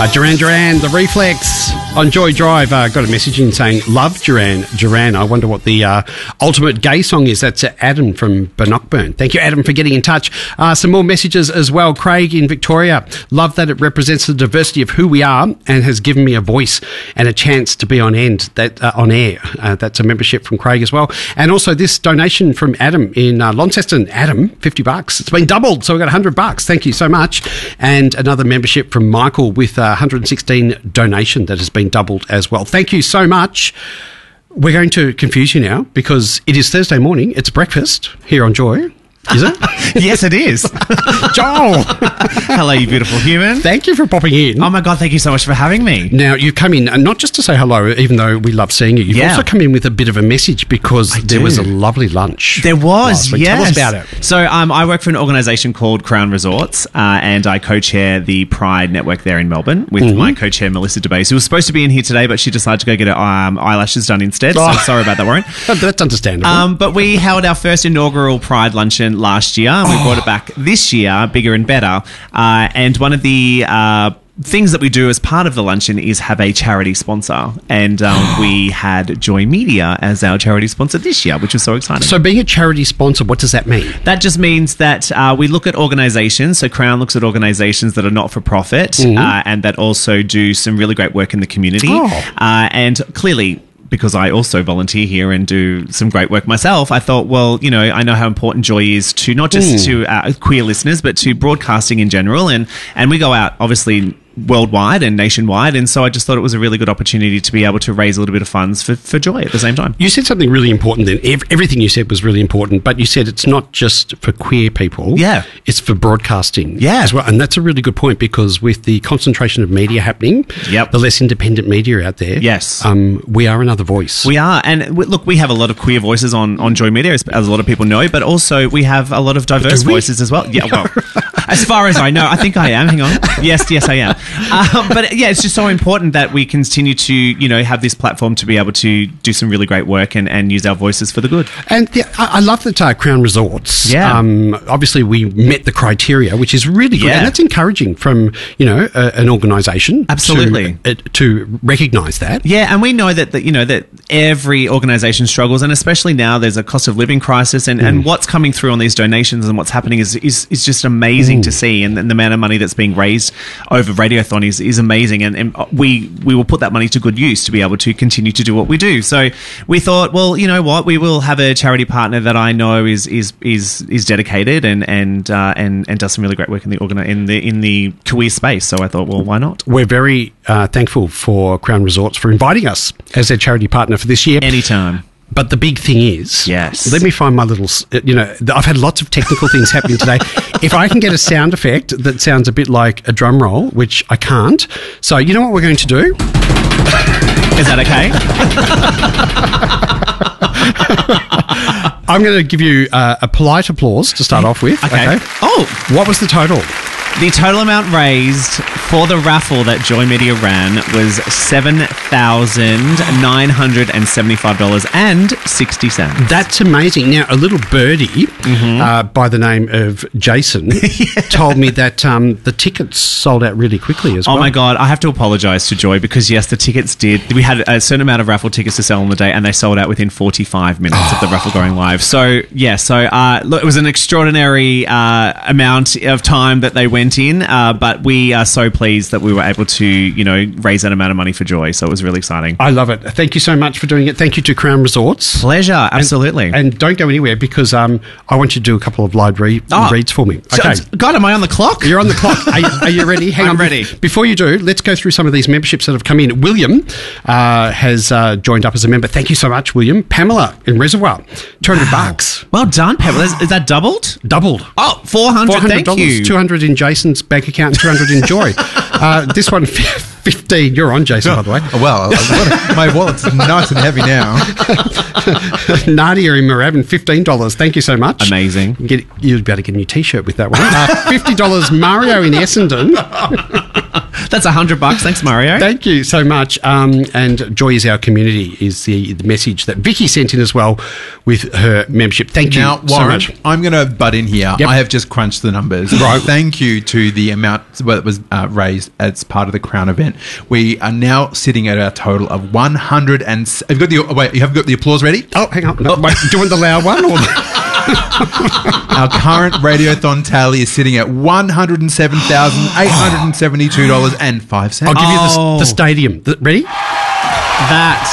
Duran Duran, The Reflex on Joy Drive. Got a message in saying, love Duran Duran. I wonder what the ultimate gay song is. That's Adam from Bannockburn. Thank you, Adam, for getting in touch. Some more messages as well. Craig in Victoria. Love that it represents the diversity of who we are and has given me a voice and a chance to be on air. That's a membership from Craig as well. And also this donation from Adam in Launceston. Adam, $50. It's been doubled, so we got $100. Thank you so much. And another membership from Michael with 116 donation that has been doubled as well. Thank you so much. We're going to confuse you now because it is Thursday morning. It's breakfast here on Joy. Is it? Yes, it is. Joel! Hello, you beautiful human. Thank you for popping in. Oh my God, thank you so much for having me. Now, you've come in, and not just to say hello, even though we love seeing you, you've also come in with a bit of a message because there was a lovely lunch. There was, yes. Tell us about it. So I work for an organisation called Crown Resorts, and I co-chair the Pride Network there in Melbourne with my co-chair, Melissa DeBase, who was supposed to be in here today, but she decided to go get her eyelashes done instead. So sorry about that, Warren. That's understandable. But we held our first inaugural Pride luncheon last year, and we brought it back this year, bigger and better. And one of the things that we do as part of the luncheon is have a charity sponsor, and we had Joy Media as our charity sponsor this year, which was so exciting. So being a charity sponsor, what does that mean? That just means that we look at organisations, so Crown looks at organisations that are not-for-profit and that also do some really great work in the community. And clearly, because I also volunteer here and do some great work myself, I thought, well, you know, I know how important Joy is to not just to queer listeners, but to broadcasting in general. And we go out, obviously, worldwide and nationwide, and so I just thought it was a really good opportunity to be able to raise a little bit of funds for Joy at the same time. You said something really important then. Everything you said was really important, but you said it's not just for queer people. Yeah. It's for broadcasting as well. And that's a really good point because with the concentration of media happening, the less independent media out there, we are another voice. We are. And look, we have a lot of queer voices on Joy Media, as a lot of people know, but also we have a lot of diverse voices as well. Yeah, well, as far as I know, I think I am. Hang on. Yes, I am. But yeah, it's just so important that we continue to, you know, have this platform to be able to do some really great work and use our voices for the good. And I love that Crown Resorts. Obviously, we met the criteria, which is really good, and that's encouraging from an organisation. Absolutely, to recognise that. Yeah, and we know that that every organisation struggles, and especially now there's a cost of living crisis, and what's coming through on these donations and what's happening is just amazing to see, and the amount of money that's being raised over Radiothon is amazing, and we will put that money to good use to be able to continue to do what we do. So we thought, well, you know what, we will have a charity partner that I know is dedicated and does some really great work in the queer space. So I thought, well, why not? We're very thankful for Crown Resorts for inviting us as their charity partner for this year. Anytime. But the big thing is, let me find my little, I've had lots of technical things happening today. If I can get a sound effect that sounds a bit like a drum roll, which I can't. So you know what we're going to do? Is that okay? I'm going to give you a polite applause to start off with. Okay. Oh, what was the total? The total amount raised for the raffle that Joy Media ran was $7,975.60. That's amazing. Now, a little birdie by the name of Jason told me that the tickets sold out really quickly as well. Oh, my God. I have to apologise to Joy because, yes, the tickets did. We had a certain amount of raffle tickets to sell on the day, and they sold out within 45 minutes of the raffle going live. So, yeah, look, it was an extraordinary amount of time that they went in, but we are so pleased that we were able to, raise that amount of money for Joy. So it was really exciting. I love it. Thank you so much for doing it. Thank you to Crown Resorts. Pleasure. Absolutely. And don't go anywhere because I want you to do a couple of live reads for me. Okay. God, am I on the clock? You're on the clock. Are you ready? Hang on. I'm ready. Before you do, let's go through some of these memberships that have come in. William has joined up as a member. Thank you so much, William. Pamela in Reservoir, $200. Well done, Pamela. Is that doubled? Doubled. Oh, $400. Thank you. $200 in Jason's bank account, $200 in Joy. This one, 15. You're on, Jason, by the way. Well, my wallet's nice and heavy now. Nadia in Moorabbin, $15. Thank you so much. Amazing. You'd be able to get a new T-shirt with that one. $50 Mario in Essendon. That's $100. Thanks, Mario. Thank you so much. And Joy is our community is the message that Vicky sent in as well with her membership. Thank you Now, so Warren, much. I'm going to butt in here. Yep. I have just crunched the numbers. Right. Thank you to the amount that was raised as part of the Crown event. We are now sitting at a total of 100 and... Have you got the, wait, you have got the applause ready? Oh, hang on. No, wait, do you want the loud one? Or Our current Radiothon tally is sitting at $107,872.05. I'll give you Oh. the stadium. Ready? That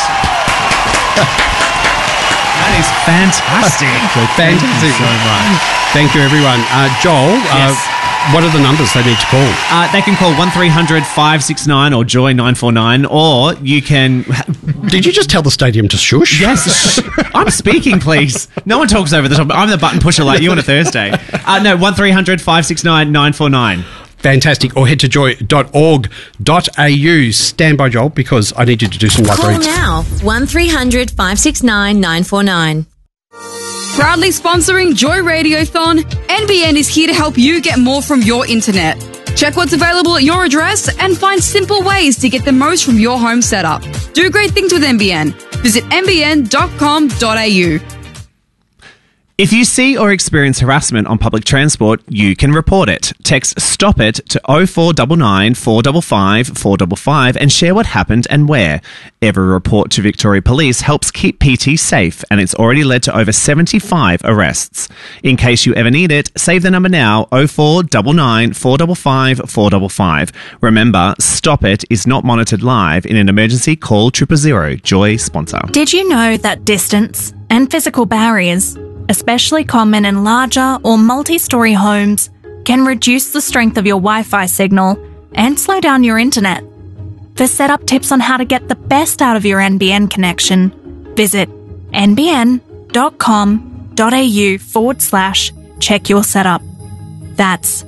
is fantastic. Fantastic. so much. Thank you, everyone. Joel, Yes. what are the numbers they need to call? They can call 1300-569 or Joy 949, or you can... Did you just tell the stadium to shush? Yes, I'm speaking, please. No one talks over the top. I'm the button pusher like you on a Thursday. No, 1300-569 949. Fantastic. Or head to joy.org.au. Stand by, Joel, because I need you to do some live Call reads. now 1300-569 949. Proudly sponsoring Joy Radiothon, NBN is here to help you get more from your internet. Check what's available at your address and find simple ways to get the most from your home setup. Do great things with NBN. Visit nbn.com.au. If you see or experience harassment on public transport, you can report it. Text STOP IT to 0499 455 455 and share what happened and where. Every report to Victoria Police helps keep PT safe, and it's already led to over 75 arrests. In case you ever need it, save the number now, 0499 455 455. Remember, STOP IT is not monitored live. In an emergency, call 000. Joy sponsor. Did you know that distance and physical barriers, especially common in larger or multi-storey homes, can reduce the strength of your Wi-Fi signal and slow down your internet? For setup tips on how to get the best out of your NBN connection, visit nbn.com.au/check your setup. That's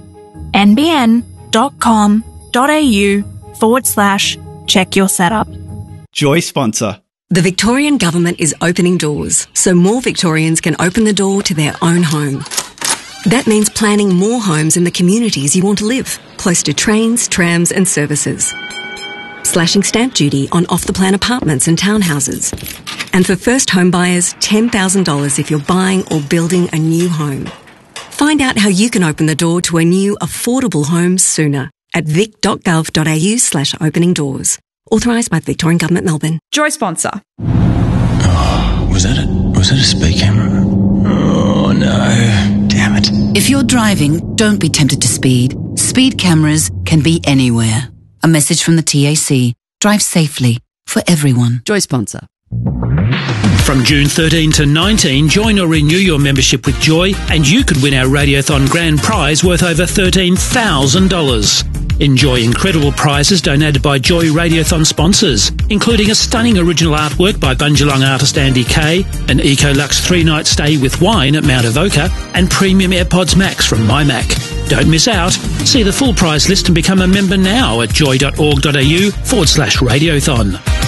nbn.com.au/check your setup. Joy sponsor. The Victorian Government is opening doors so more Victorians can open the door to their own home. That means planning more homes in the communities you want to live, close to trains, trams and services. Slashing stamp duty on off-the-plan apartments and townhouses. And for first home buyers, $10,000 if you're buying or building a new home. Find out how you can open the door to a new affordable home sooner at vic.gov.au/opening doors. Authorised by the Victorian Government, Melbourne. Joy sponsor. Was that a speed camera? Oh no. Damn it. If you're driving, don't be tempted to speed. Speed cameras can be anywhere. A message from the TAC. Drive safely for everyone. Joy sponsor. From June 13 to 19, join or renew your membership with Joy and you could win our Radiothon grand prize worth over $13,000. Enjoy incredible prizes donated by Joy Radiothon sponsors, including a stunning original artwork by Bunjalung artist Andy Kay, an Ecolux 3-night stay with wine at Mount Avoca, and premium AirPods Max from MyMac. Don't miss out. See the full prize list and become a member now at joy.org.au/Radiothon.